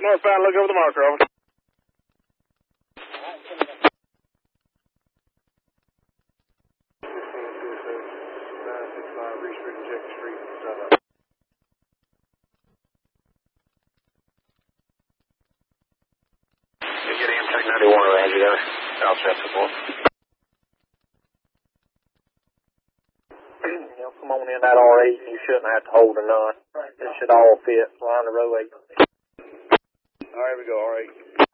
Northbound, look over the marker, over. You get him, take 91 around you there. I'll set the board. Come on in that R8. You shouldn't have to hold a none. It should all fit. Line the row 8. All right, here we go, all right.